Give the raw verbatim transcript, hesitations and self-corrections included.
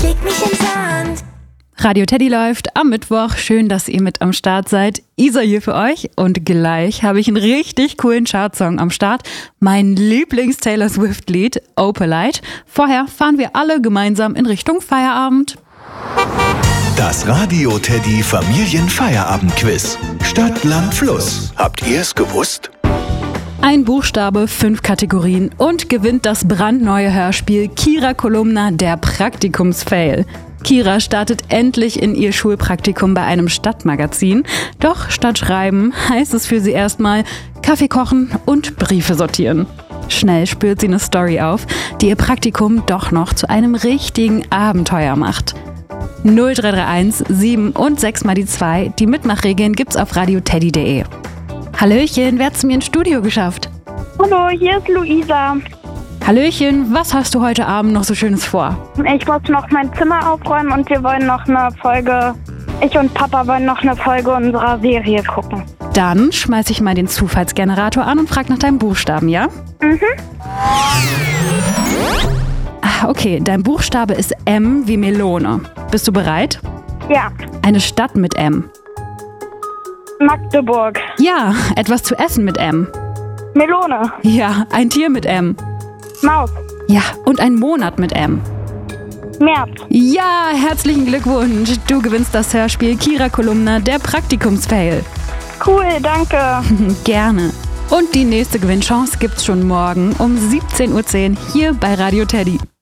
leg mich in Sand. Radio Teddy läuft am Mittwoch. Schön, dass ihr mit am Start seid. Isa hier für euch. Und gleich habe ich einen richtig coolen Chartsong am Start. Mein Lieblings-Taylor Swift-Lied, Opalite. Vorher fahren wir alle gemeinsam in Richtung Feierabend. Das Radio Teddy Familienfeierabend-Quiz. Stadt, Land, Fluss. Habt ihr es gewusst? Ein Buchstabe, fünf Kategorien und gewinnt das brandneue Hörspiel Kira Kolumna, der Praktikums-Fail. Kira startet endlich in ihr Schulpraktikum bei einem Stadtmagazin. Doch statt Schreiben heißt es für sie erstmal Kaffee kochen und Briefe sortieren. Schnell spürt sie eine Story auf, die ihr Praktikum doch noch zu einem richtigen Abenteuer macht. null drei drei eins sieben und sechs mal die zwei. Die Mitmachregeln gibt's auf radioteddy punkt de. Hallöchen, wer hat's mir ins Studio geschafft? Hallo, hier ist Luisa. Hallöchen, was hast du heute Abend noch so Schönes vor? Ich muss noch mein Zimmer aufräumen und wir wollen noch eine Folge, ich und Papa wollen noch eine Folge unserer Serie gucken. Dann schmeiß ich mal den Zufallsgenerator an und frag nach deinem Buchstaben, ja? Mhm. Ah, okay, dein Buchstabe ist M wie Melone. Bist du bereit? Ja. Eine Stadt mit M. Magdeburg. Ja, etwas zu essen mit M. Melone. Ja, ein Tier mit M. Maus. Ja, und ein Monat mit M. März. Ja, herzlichen Glückwunsch. Du gewinnst das Hörspiel Kira Kolumna, der Praktikums-Fail. Cool, danke. Gerne. Und die nächste Gewinnchance gibt's schon morgen um siebzehn Uhr zehn hier bei Radio Teddy.